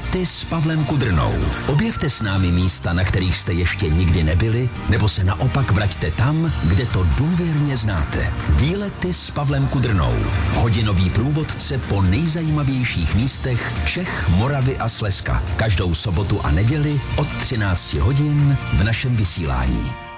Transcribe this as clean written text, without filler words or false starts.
Výlety s Pavlem Kudrnou. Objevte s námi místa, na kterých jste ještě nikdy nebyli, nebo se naopak vraťte tam, kde to důvěrně znáte. Výlety s Pavlem Kudrnou. Hodinový průvodce po nejzajímavějších místech Čech, Moravy a Slezska. Každou sobotu a neděli od 13 hodin v našem vysílání.